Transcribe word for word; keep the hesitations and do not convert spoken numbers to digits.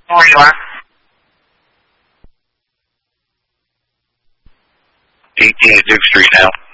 Where you are? eighteen at Duke Street now.